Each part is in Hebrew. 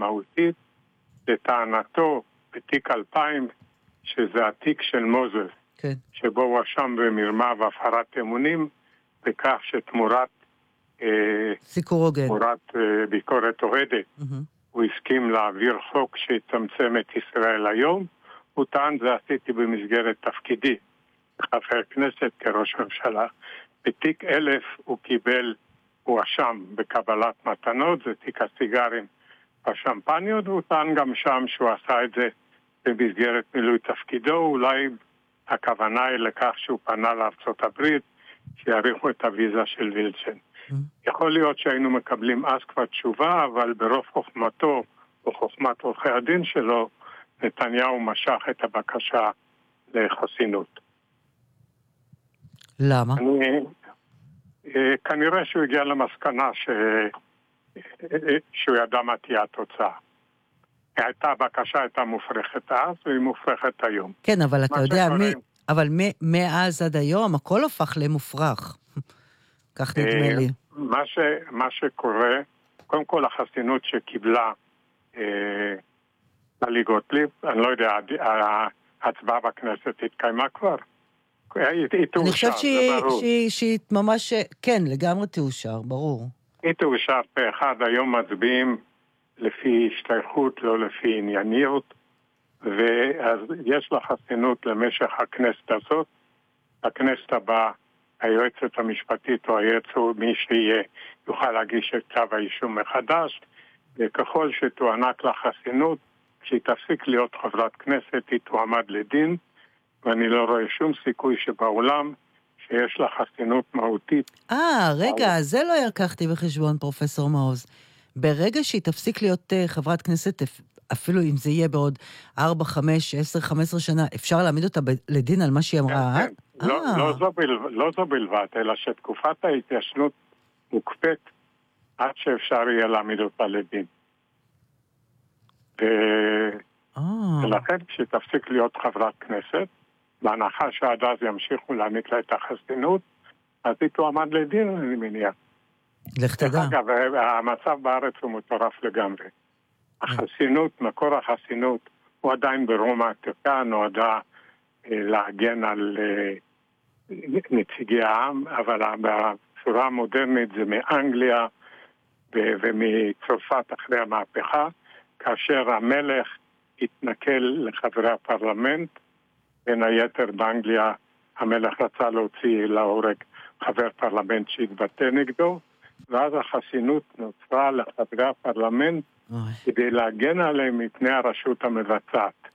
מהותית לטענתו בתיק 2000, שזה התיק של מוזס, כן. שבו הוא אשם במרמה והפרת אמונים, בכך שתמורת סיקור הוגן. תמורת ביקורת אוהדת, הוא הסכים להעביר חוק שיצמצם את ישראל היום. הוא טען, זה עשיתי במסגרת תפקידי כחבר כנסת, כראש ממשלה. בתיק 1000 הוא אשם בקבלת מתנות, זה תיק הסיגרים והשמפניות, והוא טען גם שם שהוא עשה את זה במסגרת מילוי תפקידו. אולי הכוונה היא לכך שהוא פנה לארצות הברית, שיעריכו את הוויזה של וילצ'ן. יכול להיות שהיינו מקבלים אז כבר תשובה, אבל ברוב חוכמתו או חוכמת עורכי הדין שלו, נתניהו משך את הבקשה לחסינות. למה? כנראה שהוא הגיע למסקנה שהוא ידע מה תהיה התוצאה. הבקשה הייתה מופרכת אז, והיא מופרכת היום. כן, אבל אתה יודע, אבל מאז עד היום הכל הפך למופרך. כך נדמה לי. מה שקורה, קודם כל החסינות שקיבלה טלי גוטליב, אני לא יודע, ההצבעה בכנסת התקיימה כבר. היא תאושר, אני חושבת שהיא ממש, כן, לגמרי תאושר, ברור. היא תאושר פה אחד, היום מצביעים לפי השתייכות, לא לפי ענייניות, ואז יש לה חסינות למשך הכנסת הזאת. הכנסת הבאה, היועצת המשפטית או היועץ או מי שיהיה יוכל להגיש את כתב האישום מחדש, וככל שתוענק לה חסינות, כשהיא תפסיק להיות חברת כנסת, היא תועמד לדין, ואני לא רואה שום סיכוי שבעולם שיש לה חסינות מהותית. רגע, זה לא לקחתי בחשבון, פרופסור מעוז. ברגע שהיא תפסיק להיות חברת כנסת, אפילו אם זה יהיה בעוד 4, 5, 10, 15 שנה, אפשר להעמיד אותה לדין על מה שהיא אמרה? כן. לא זו בלבד, אלא שתקופת ההתיישנות מוקפאת עד שאפשר יהיה להעמיד אותה לדין. ולכן כשתפסיק להיות חברת כנסת, בהנחה שעד אז ימשיכו להעניק לה את החסינות, אז היא תועמד לדין, אני מניח. לך תדע. אגב, המצב בארץ הוא מטורף לגמרי. החסינות, מקור החסינות, הוא עדיין ברומא העתיקה, נועדה להגן על נציגי העם, אבל בצורה המודרנית זה מאנגליה ומצרפת אחרי המהפכה, כאשר המלך התנכל לחברי הפרלמנט, בין היתר באנגליה המלך רצה להוציא להורג חבר פרלמנט שהתבטא נגדו, ואז החסינות נוצרה לחברי הפרלמנט כדי להגן עליהם מפני הרשות המבצעת.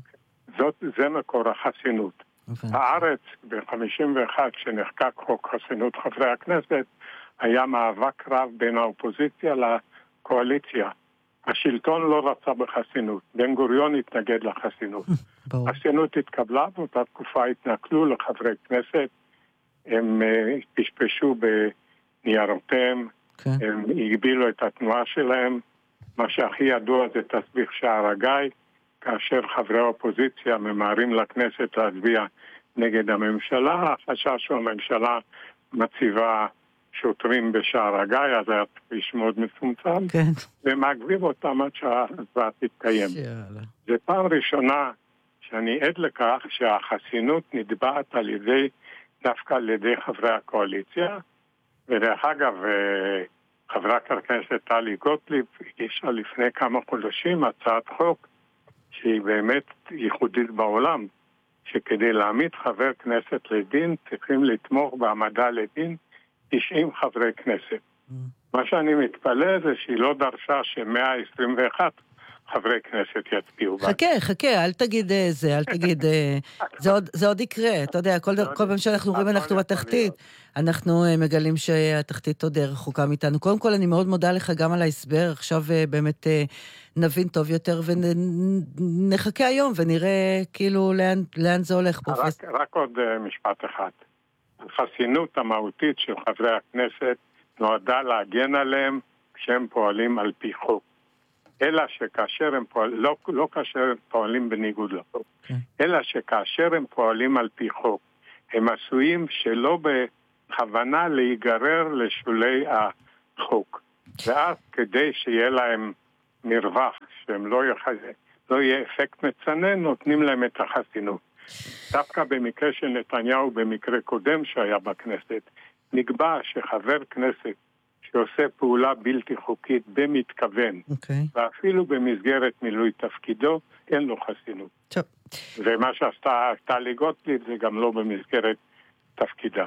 זה מקור החסינות. בארץ ב-51 כשנחקק חוק חסינות חברי הכנסת, היה מאבק רב בין האופוזיציה לקואליציה. השלטון לא רצה בחסינות. בן גוריון התנגד לחסינות. החסינות התקבלה, באותה תקופה התנכלו לחברי כנסת, הם פשפשו בניירותיהם, הם הגבילו את התנועה שלהם. מה שהכי ידוע זה תסביך שער הגיא, כאשר חברי האופוזיציה ממהרים לכנסת להצביע נגד הממשלה, החשש שהממשלה מציבה שוטרים בשער הגיא, אז היה כביש מאוד מצומצם, ומעכבים אותם עד שההצבעה תתקיים. זה פעם ראשונה שאני עד לכך שהחסינות נתבעת דווקא על ידי חברי הקואליציה, ודרך אגב, חברת הכנסת טלי גוטליב הגישה לפני כמה חודשים הצעת חוק שהיא באמת ייחודית בעולם, שכדי להעמיד חבר כנסת לדין צריכים לתמוך בהעמדה לדין 90 חברי כנסת. מה שאני מתפלא זה שהיא לא דרשה ש121 חברי כנסת יצביעו. חכה, אל תגיד זה, אל תגיד, זה עוד יקרה, אתה יודע, כל פעם שאנחנו רואים אנחנו בתחתית, אנחנו מגלים שהתחתית עוד רחוקה מאיתנו. קודם כל אני מאוד מודה לך גם על ההסבר, עכשיו באמת נבין טוב יותר ונחכה היום ונראה כאילו לאן זה הולך. רק עוד משפט אחד. החסינות המהותית של חברי הכנסת נועדה להגן עליהם כשהם פועלים על פי חוק. אלא שכאשר הם פועלים, לא כאשר הם פועלים בניגוד לחוק, אלא שכאשר הם פועלים על פי חוק, הם עשויים שלא בכוונה להיגרר לשולי החוק. ואז כדי שיהיה להם מרווח, שהם לא יהיה אפקט מצנן, נותנים להם את החסינות. דווקא במקרה של נתניהו, במקרה קודם שהיה בכנסת, נקבע שחבר כנסת שעושה פעולה בלתי חוקית במתכוון, ואפילו במסגרת מילוי תפקידו, אין לו חסינות. טוב. ומה שעשתה טלי גוטליב זה גם לא במסגרת תפקידה.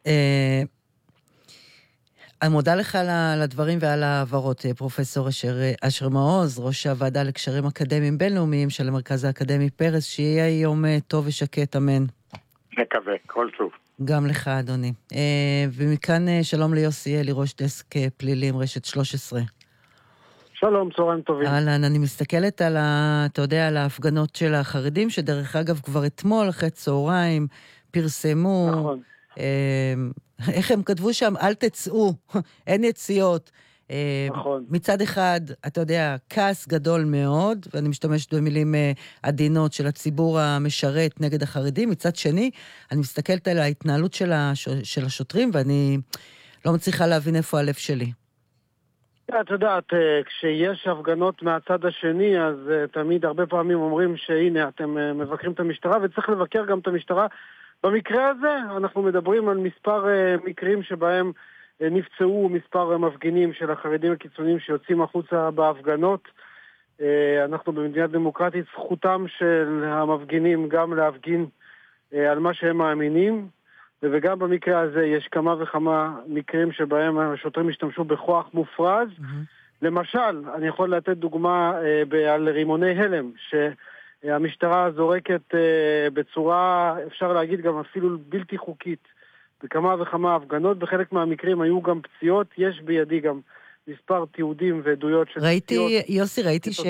אני מודה לך על הדברים ועל העברות, פרופסור אשר מעוז, ראש הוועדה לקשרים אקדמיים בינלאומיים של המרכז האקדמי פרס, שיהיה יום טוב ושקט, אמן. נקווה, כל טוב. גם לך, אדוני. ומכאן שלום ליוסי אלי, ראש דסק פלילים, רשת 13. שלום, צהריים טובים. אהלן, אני מסתכלת על אתה יודע, על ההפגנות של החרדים, שדרך אגב כבר אתמול, אחרי צהריים, פרסמו. נכון. איך הם כתבו שם, אל תצאו, אין יציאות. נכון. מצד אחד, אתה יודע, כעס גדול מאוד, ואני משתמשת במילים עדינות של הציבור המשרת נגד החרדים. מצד שני, אני מסתכלת על ההתנהלות של השוטרים, ואני לא מצליחה להבין איפה הלב שלי. את יודעת, כשיש הפגנות מהצד השני, אז תמיד הרבה פעמים אומרים שהנה, אתם מבקרים את המשטרה, וצריך לבקר גם את המשטרה. במקרה הזה אנחנו מדברים על מספר מקרים שבהם נפצעו מספר מפגינים של החרדים הקיצוניים שיוצאים החוצה בהפגנות. אנחנו במדינה דמוקרטית, זכותם של המפגינים גם להפגין על מה שהם מאמינים, וגם במקרה הזה יש כמה וכמה מקרים שבהם השוטרים השתמשו בכוח מופרז. למשל, אני יכול לתת דוגמה על רימוני הלם, שהמשטרה זורקת בצורה, אפשר להגיד גם אפילו בלתי חוקית, בכמה וכמה הפגנות. בחלק מהמקרים היו גם פציעות, יש בידי גם מספר תיעודים ועדויות של פציעות. יוסי,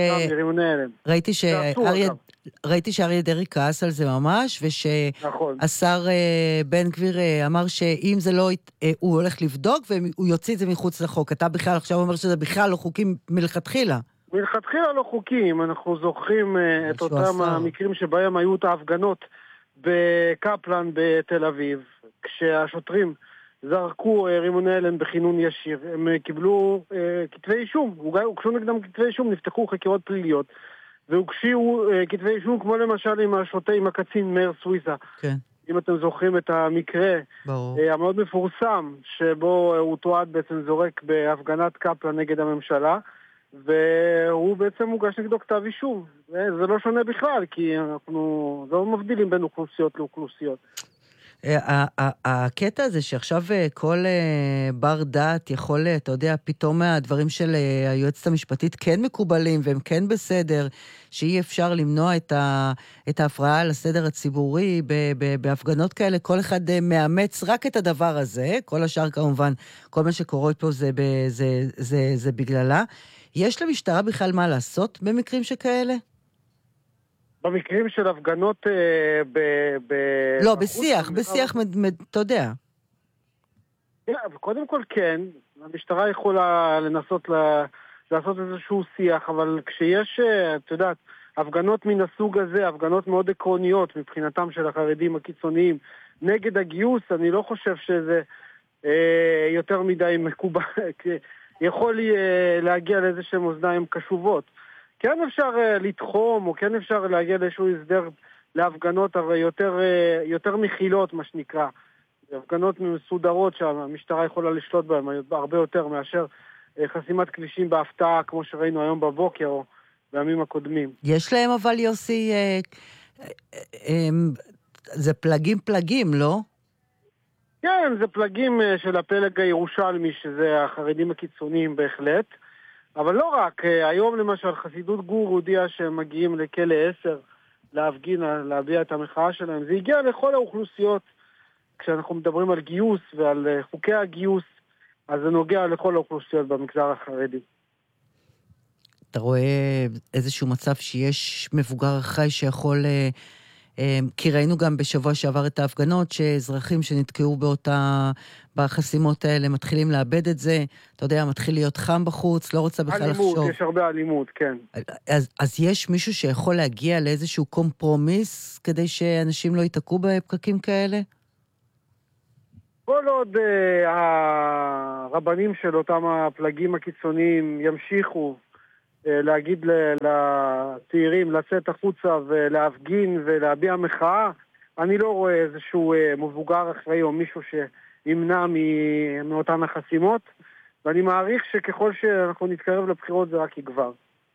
ראיתי שאריה דרעי כעס על זה ממש, ושהשר בן גביר אמר שאם זה לא, הוא הולך לבדוק והוא יוציא את זה מחוץ לחוק. אתה בכלל עכשיו אומר שזה בכלל לא חוקים מלכתחילה. מלכתחילה לא חוקים, אנחנו זוכרים את אותם המקרים שבהם היו את ההפגנות בקפלן בתל אביב, כשהשוטרים זרקו רימוני הלם בכינון ישיר, הם קיבלו כתבי אישום, הוגשו נגדם כתבי אישום, נפתחו חקירות פליליות, והוגשו כתבי אישום כמו למשל עם הקצין מאיר סוויסה. כן. אם אתם זוכרים את המקרה המאוד מפורסם, שבו הוא תועד בעצם זורק בהפגנת קפלן נגד הממשלה, והוא בעצם מוגש נגדו כתב אישום. זה לא שונה בכלל, כי אנחנו לא מבדילים בין אוכלוסיות לאוכלוסיות. הקטע הזה שעכשיו כל בר דעת יכול, אתה יודע, פתאום הדברים של היועצת המשפטית כן מקובלים והם כן בסדר, שאי אפשר למנוע את ההפרעה לסדר הציבורי בהפגנות כאלה, כל אחד מאמץ רק את הדבר הזה, כל השאר כמובן, כל מה שקורה פה זה בגללה. יש למשטרה בכלל מה לעשות במקרים שכאלה? במקרים של הפגנות לא, בשיח, אתה יודע. קודם כל כן, המשטרה יכולה לנסות לעשות איזשהו שיח, אבל כשיש, אתה יודעת, הפגנות מן הסוג הזה, הפגנות מאוד עקרוניות מבחינתם של החרדים הקיצוניים נגד הגיוס, אני לא חושב שזה יותר מדי מקובל, יכול להגיע לאיזשהם אוזניים קשובות. כן אפשר לתחום, או כן אפשר להגיע לאיזשהו הסדר להפגנות, אבל יותר מכילות, מה שנקרא. הפגנות מסודרות שהמשטרה יכולה לשלוט בהן, הרבה יותר מאשר חסימת כבישים בהפתעה, כמו שראינו היום בבוקר, או בימים הקודמים. יש להם אבל, יוסי, זה פלגים, לא? כן, זה פלגים של הפלג הירושלמי, שזה החרדים הקיצוניים בהחלט. אבל לא רק, היום למשל חסידות גור הודיע שהם מגיעים לכלא 10 להפגין, להביע את המחאה שלהם. זה הגיע לכל האוכלוסיות, כשאנחנו מדברים על גיוס ועל חוקי הגיוס, אז זה נוגע לכל האוכלוסיות במגזר החרדי. אתה רואה איזשהו מצב שיש מבוגר אחראי שיכול, כי ראינו גם בשבוע שעבר את ההפגנות, שאזרחים שנתקעו בחסימות האלה מתחילים לאבד את זה, אתה יודע, מתחיל להיות חם בחוץ, לא רוצה בכלל לחשוב. אלימות, יש הרבה אלימות, כן. אז יש מישהו שיכול להגיע לאיזשהו קומפרומיס, כדי שאנשים לא ייתקעו בפקקים כאלה? כל עוד הרבנים של אותם הפלגים הקיצוניים ימשיכו להגיד לצעירים לצאת החוצה ולהפגין ולהביע מחאה. אני לא רואה איזשהו מבוגר אחראי או מישהו שימנע מאותן החסימות, ואני מעריך שככל שאנחנו נתקרב לבחירות זה רק יגבר.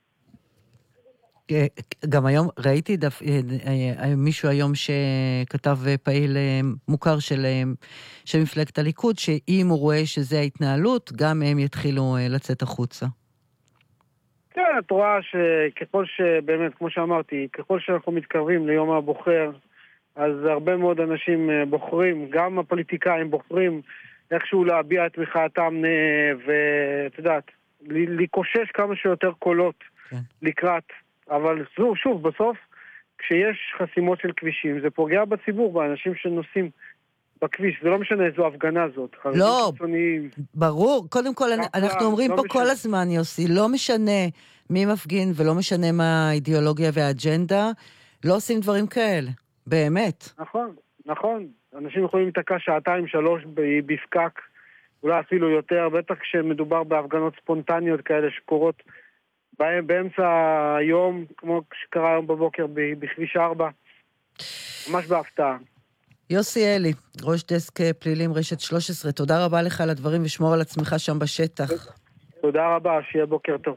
גם היום ראיתי מישהו היום שכתב פעיל מוכר של מפלגת הליכוד, שאם הוא רואה שזה ההתנהלות, גם הם יתחילו לצאת החוצה. כן, את רואה שככל שבאמת, כמו שאמרתי, ככל שאנחנו מתקרבים ליום הבוחר, אז הרבה מאוד אנשים בוחרים, גם הפוליטיקאים בוחרים איכשהו להביע את מחאתם, ואת יודעת, לקושש כמה שיותר קולות לקראת. אבל שוב, בסוף, כשיש חסימות של כבישים, זה פוגע בציבור, באנשים שנוסעים בכביש. זה לא משנה איזו הפגנה זאת. לא, ברור. קודם כל, אנחנו אומרים פה כל הזמן, יוסי, לא משנה מי מפגין ולא משנה מה האידיאולוגיה והאג'נדה, לא עושים דברים כאלה. באמת. נכון. אנשים יכולים להתקע 2-3 בפקק, אולי אפילו יותר, בטח כשמדובר בהפגנות ספונטניות כאלה שקורות באמצע היום, כמו שקרה היום בבוקר בכביש 4, ממש בהפתעה. יוסי אלי, ראש דסק פלילים רשת 13, תודה רבה לך על הדברים ושמור על עצמך שם בשטח. תודה רבה, שיהיה בוקר טוב.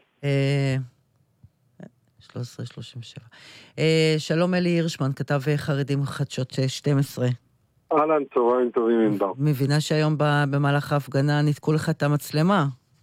13:37. שלום אלי הירשמן, כתב חרדים חדשות 12. אהלן, צהריים טובים עם בר. מבינה שהיום במהלך ההפגנה ניתקו לך את המצלמה?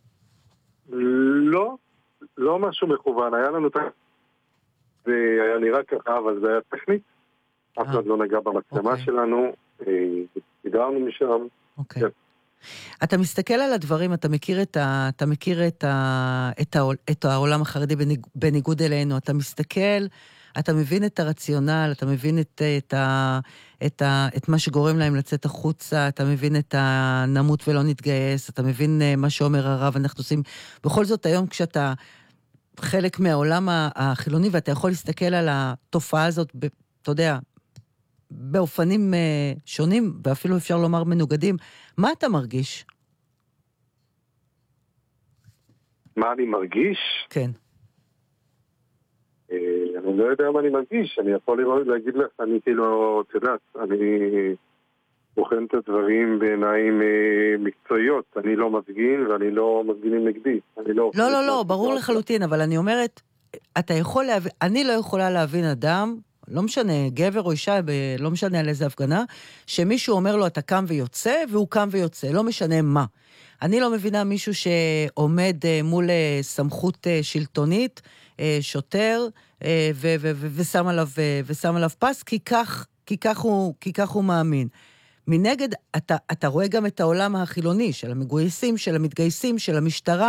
לא משהו מכוון, היה לנו זה היה נראה ככה, אבל זה היה טכנית. אף אחד לא נגע במצלמה שלנו, הגדרנו משם. אוקיי. אתה מסתכל על הדברים, אתה מכיר את העולם החרדי בניגוד אלינו, אתה מסתכל, אתה מבין את הרציונל, אתה מבין את מה שגורם להם לצאת החוצה, אתה מבין את הנמות ולא נתגייס, אתה מבין מה שאומר הרב, אנחנו עושים, בכל זאת היום כשאתה חלק מהעולם החילוני, ואתה יכול להסתכל על התופעה הזאת, אתה יודע, באופנים שונים, ואפילו אפשר לומר מנוגדים, מה אתה מרגיש? מה אני מרגיש? כן. אני לא יודע מה אני מרגיש, אני יכול להגיד לך, אני כאילו, את יודעת, אני בוחן את הדברים בעיניים מקצועיות, אני לא מפגין ואני לא מפגינים נגדי. לא, ברור לחלוטין, אבל אני אומרת, אני לא יכולה להבין אדם, לא משנה, גבר או אישה, לא משנה על איזה הפגנה, שמישהו אומר לו, אתה קם ויוצא, והוא קם ויוצא, לא משנה מה. אני לא מבינה מישהו שעומד מול סמכות שלטונית, שוטר, ושם עליו פס, כי כך הוא מאמין. מנגד, אתה רואה גם את העולם החילוני, של המגויסים, של המתגייסים, של המשטרה.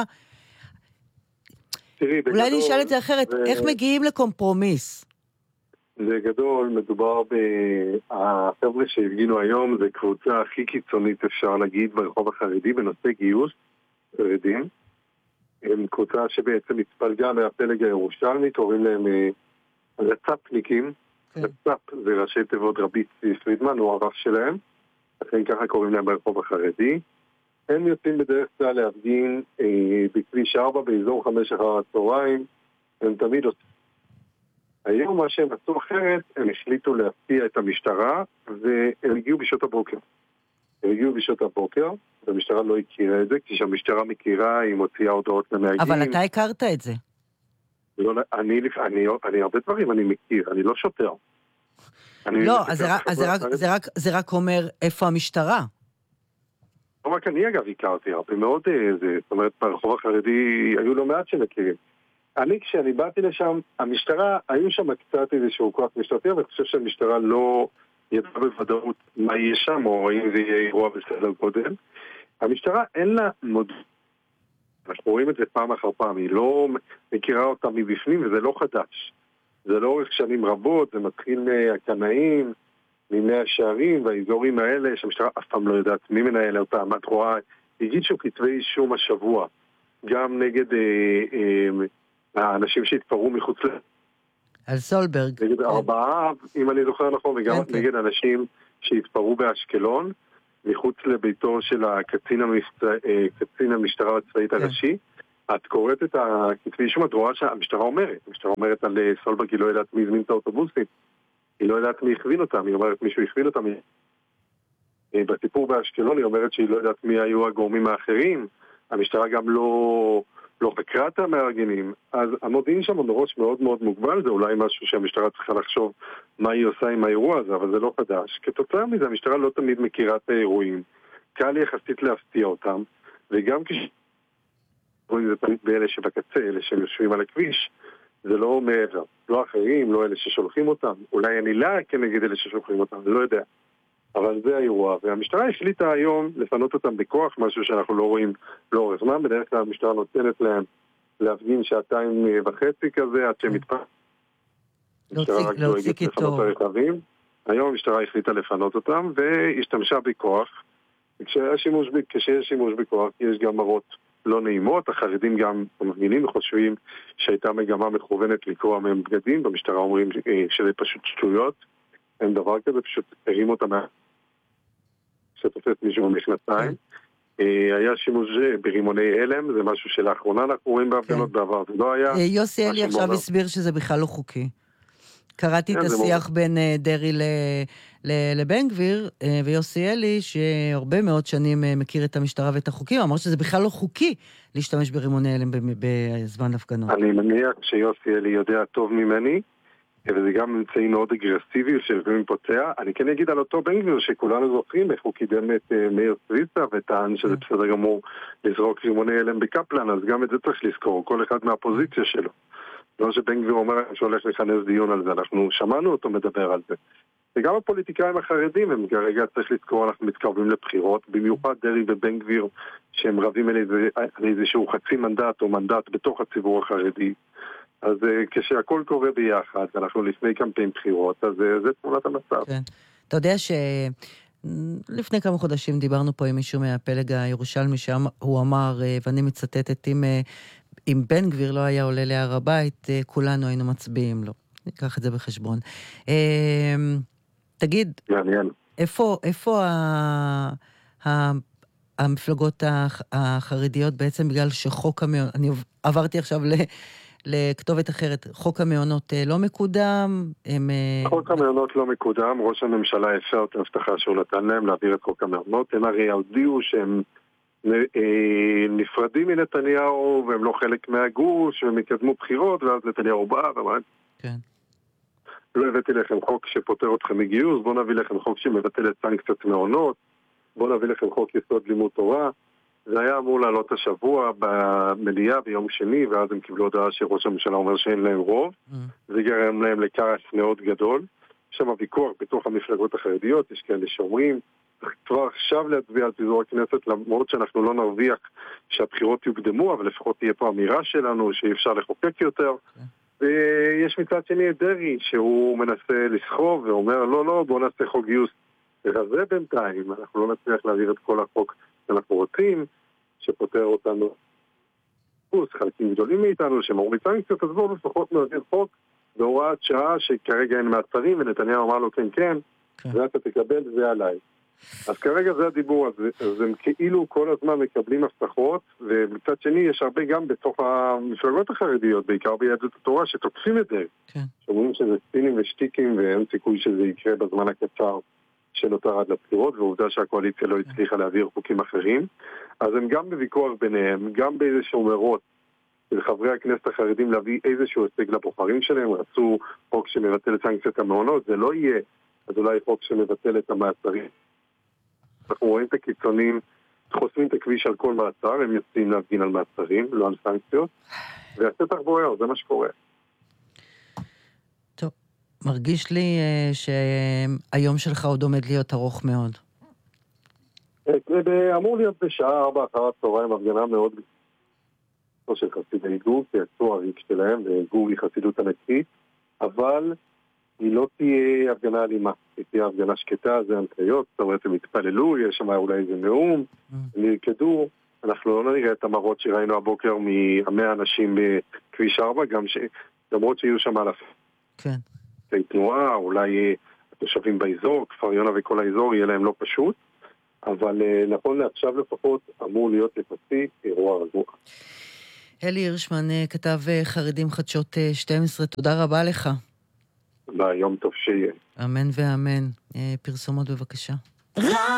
אולי נשאל את זה אחרת, איך מגיעים לקומפרומיס? זה גדול, מדובר החבר'ה שהפגינו היום, זה קבוצה הכי קיצונית אפשר להגיד ברחוב החרדי בנושא גיוס חרדים. הם קבוצה שבעצם התפלגה מהפלג הירושלמי, קוראים להם רצ"פניקים. רצ"פ זה ראשי תיבות רבי צבי פרידמן, הוא הרב שלהם. לכן ככה קוראים להם ברחוב החרדי. הם יוצאים בדרך כלל להפגין בכביש 4 באזור 5 אחר הצהריים. הם תמיד עושים. היום מה שהם עשו אחרת, הם החליטו להפתיע את המשטרה, והם הגיעו בשעות הבוקר. והמשטרה לא הכירה את זה, כשהמשטרה מכירה, היא מוציאה הודעות למאגים. אבל אתה הכרת את זה. אני הרבה דברים אני מכיר, אני לא שוטר. לא, אז זה רק אומר איפה המשטרה. לא רק אני אגב הכרתי, הרבה מאוד, זאת אומרת, ברחוב החרדי היו לא מעט שמכירים. כשאני באתי לשם, המשטרה, היו שם קצת איזשהו כוח משטרתי, אבל אני חושב שהמשטרה לא ידעה בוודאות מה יהיה שם, או אם זה יהיה אירוע בסדר קודם. המשטרה אין לה אנחנו רואים את זה פעם אחר פעם, היא לא מכירה אותה מבפנים, וזה לא חדש. זה לאורך שנים רבות, זה מתחיל מהקנאים, ממאה השערים, והאזורים האלה, שהמשטרה אף פעם לא יודעת מי מנהל אותם, את רואה, הגישו כתבי אישום השבוע, גם נגד האנשים שהתפרעו מחוץ על סולברג. נגד 4, אם אני זוכר נכון, וגם נגד אנשים שהתפרעו באשקלון, מחוץ לביתו של קצין המשטרה הצבאית הראשי. את קוראת את הכתבי אישום, את רואה שהמשטרה אומרת על סולברג, היא לא יודעת מי הזמין את האוטובוסים, היא לא יודעת מי הכווין אותם, היא אומרת מישהו הכווין אותם. בסיפור באשקלון היא אומרת שהיא לא יודעת מי היו הגורמים האחרים, המשטרה גם לא חקרה את המארגנים, אז המודיעין שם מראש מאוד מאוד מוגבל, זה אולי משהו שהמשטרה צריכה לחשוב מה היא עושה עם האירוע הזה, אבל זה לא חדש. כתוצאה מזה המשטרה לא תמיד מכירה את האירועים, קל יחסית להפתיע אותם, וגם רואים זה תמיד באלה שבקצה, אלה שיושבים על הכביש, זה לא מעבר, לא אחרים, לא אלה ששולחים אותם, אולי הנילה כנגד אלה ששולחים אותם, אני לא יודע. אבל זה האירוע, והמשטרה החליטה היום לפנות אותם בכוח, משהו שאנחנו לא רואים לאורך זמן, בדרך כלל המשטרה נותנת להם להפגין 2.5 כזה, עד שהם יתפנו. המשטרה רק דואגת לפנות הרכבים. היום המשטרה החליטה לפנות אותם, והשתמשה בכוח. כשיש שימוש בכוח, יש גם מראות לא נעימות, החרדים גם המפגינים חושבים שהייתה מגמה מכוונת לקרוע מהם בגדים, במשטרה אומרים שזה פשוט שטויות, אין דבר כזה, פשוט הרים אותם שתופס מישהו במכנסיים. היה שימוש ברימוני הלם, זה משהו שלאחרונה אנחנו רואים בהפגנות בעבר, זה לא היה... יוסי אלי עכשיו הסביר שזה בכלל לא חוקי. קראתי את השיח בין דרי לבן גביר, ויוסי אלי, שהרבה מאוד שנים מכיר את המשטרה ואת החוקים, אמר שזה בכלל לא חוקי להשתמש ברימוני הלם בזמן הפגנות. אני מניח שיוסי אלי יודע טוב ממני, וזה גם אמצעי מאוד אגרסיבי שלפעמים פוצע. אני כן אגיד על אותו בן גביר שכולנו זוכרים איך הוא קידם את מאיר סוויסה וטען שזה בסדר גמור לזרוק רימוני הלם בקפלן, אז גם את זה צריך לזכור, כל אחד מהפוזיציה שלו. לא שבן גביר אומר שהולך לכנס דיון על זה, אנחנו שמענו אותו מדבר על זה. וגם הפוליטיקאים החרדים, הם כרגע צריך לזכור, אנחנו מתקרבים לבחירות, במיוחד דרי ובן גביר שהם רבים על איזשהו חצי מנדט או מנדט בתוך הציבור החרדי. אז כשהכל קורה ביחד, אנחנו לפני קמפיין בחירות, אז זה תמונת המצב. כן. אתה יודע שלפני כמה חודשים דיברנו פה עם מישהו מהפלג הירושלמי, שהוא אמר, ואני מצטטת, אם בן גביר לא היה עולה להר הבית, כולנו היינו מצביעים לו. ניקח את זה בחשבון. תגיד, איפה המפלגות החרדיות בעצם בגלל שחוק המעונות, אני עברתי עכשיו לכתובת אחרת, חוק המעונות לא מקודם? חוק המעונות לא מקודם, ראש הממשלה אפשר את ההבטחה שהוא נתן להם להעביר את חוק המעונות, הם הרי הודיעו שהם נפרדים מנתניהו והם לא חלק מהגוש והם יקדמו בחירות ואז נתניהו בא ומה? כן. לא הבאתי לכם חוק שפותר אתכם מגיוס, בואו נביא לכם חוק שמבטל את סנקציות מעונות, בואו נביא לכם חוק יסוד לימוד תורה. זה היה אמור לעלות השבוע במליאה ביום שני, ואז הם קיבלו הודעה שראש הממשלה אומר שאין להם רוב, זה גרם להם לכעס מאוד גדול. יש שם ויכוח בתוך המפלגות החרדיות, יש כאלה שאומרים, כבר עכשיו להצביע על פיזור הכנסת, למרות שאנחנו לא נרוויח שהבחירות יוקדמו, אבל לפחות תהיה פה אמירה שלנו שאי אפשר לחוקק יותר. ויש מצד שני את דרי, שהוא מנסה לסחוב ואומר, לא, בואו נעשה חוק גיוס רזה בינתיים, אנחנו לא נצליח להעביר את כל החוק שאנחנו רוצים, שפותר אותנו חלקים גדולים מאיתנו, שמוריד סנקציות, אז בואו לפחות נעביר חוק בהוראת שעה שכרגע אין מעצרים, ונתניהו אמר לו כן, ואתה תקבל, זה עליי. אז כרגע זה הדיבור, אז הם כאילו כל הזמן מקבלים הבטחות, ומצד שני יש הרבה גם בתוך המפלגות החרדיות, בעיקר ביהדות התורה, שתוקפים את זה. שאומרים שזה ספינים ושטיקים, ואין סיכוי שזה יקרה בזמן הקצר שנותר עד לבחירות, ועובדה שהקואליציה לא הצליחה להעביר חוקים אחרים. אז הם גם בוויכוח ביניהם, גם באיזשהו מרוץ של חברי הכנסת החרדים להביא איזשהו הישג לבוחרים שלהם, רצו חוק שמבטל את סנקציית המעונות, זה לא יהיה, אז אולי חוק שמבטל את המעצרים. אנחנו רואים את הקיצונים, חוסמים את הכביש על כל מעצר, הם יוצאים להפגין על מעצרים, לא על סנקציות, והשטח בוער, זה מה שקורה. טוב, מרגיש לי שהיום שלך עוד עומד להיות ארוך מאוד. אמור להיות בשעה 4 אחר הצהריים, הפגנה מאוד גדולה של חסידי גור, כי יצאו הריק שלהם, וגור היא חסידות ענקית, אבל היא לא תהיה הפגנה אלימה, היא תהיה הפגנה שקטה, זה הנחיות, זאת אומרת, הם יתפללו, יש שם אולי איזה נאום, הם ירקדו, אנחנו לא נראה את המראות שראינו הבוקר מ100 אנשים בכביש 4, גם למרות שיהיו שם אלפים. כן. זה תנועה, אולי התושבים באזור, כפר יונה וכל האזור, יהיה להם לא פשוט, אבל נכון לעכשיו לפחות אמור להיות לפסי אירוע רגוע. אלי הירשמן, כתב חרדים חדשות 12, תודה רבה לך. תודה, יום טוב שיהיה. אמן ואמן. פרסומות בבקשה.